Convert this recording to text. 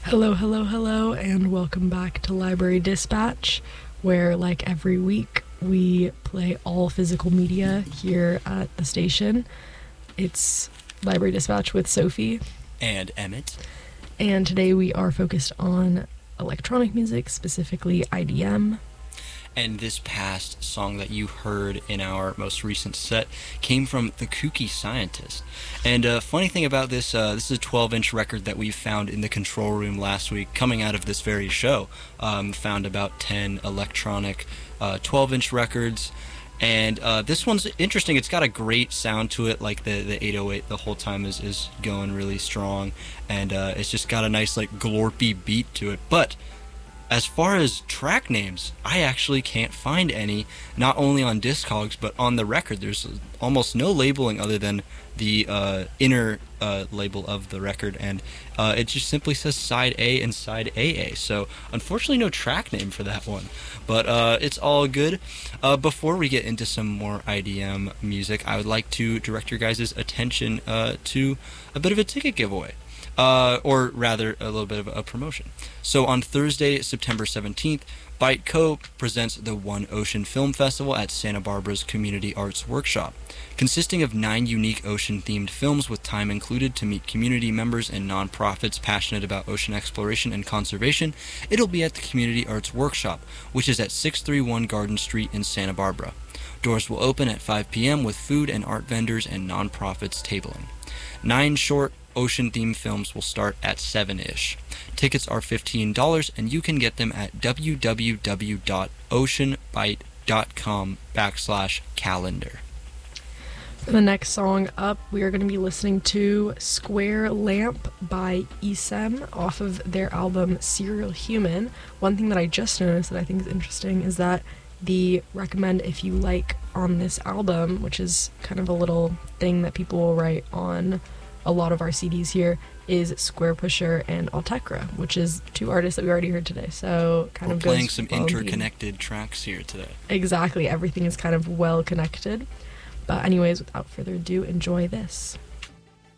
Hello, hello, hello, and welcome back to Library Dispatch, where, like every week, we play all physical media here at the station. It's Library Dispatch with Sophie. And Emmett. And today we are focused on electronic music, specifically IDM. And this past song that you heard in our most recent set came from The Kooky Scientist. And funny thing about this, this is a 12-inch record that we found in the control room last week, coming out of this very show. Found about 10 electronic 12-inch records. And this one's interesting. It's got a great sound to it, like the 808 the whole time is going really strong. And it's just got a nice, like, glorpy beat to it. But as far as track names, I actually can't find any, not only on Discogs, but on the record. There's almost no labeling other than the inner label of the record, and it just simply says Side A and Side AA. So, unfortunately, no track name for that one. But it's all good. Before we get into some more IDM music, I would like to direct your guys' attention to a bit of a ticket giveaway. Or rather, a little bit of a promotion. So on Thursday, September 17th, Byte Co. presents the One Ocean Film Festival at Santa Barbara's Community Arts Workshop. Consisting of 9 unique ocean-themed films with time included to meet community members and nonprofits passionate about ocean exploration and conservation, it'll be at the Community Arts Workshop, which is at 631 Garden Street in Santa Barbara. Doors will open at 5 p.m. with food and art vendors and nonprofits tabling. 9 short ocean-themed films will start at 7-ish. Tickets are $15, and you can get them at www.oceanbyte.com/calendar. For the next song up, we are going to be listening to Square Lamp by ESEM off of their album Serial Human. One thing that I just noticed that I think is interesting is that the recommend if you like on this album, which is kind of a little thing that people will write on a lot of our CDs here, is Square Pusher and Altekra, which is 2 artists that we already heard today. So kind We're of playing goes some well interconnected tracks here today. Exactly, everything is kind of well connected. But anyways, without further ado, enjoy this.